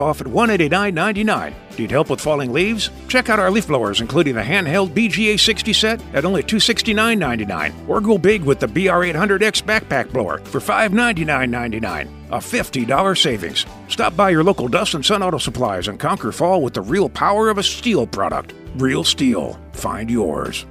off at $189.99. Need help with falling leaves? Check out our leaf blowers, including the handheld BGA 60 set at only $269.99. Or go big with the BR800X backpack blower for $599.99. A $50 savings. Stop by your local Dust and Sun Auto Supplies and conquer fall with the real power of a STIHL product. Real STIHL. Find yours.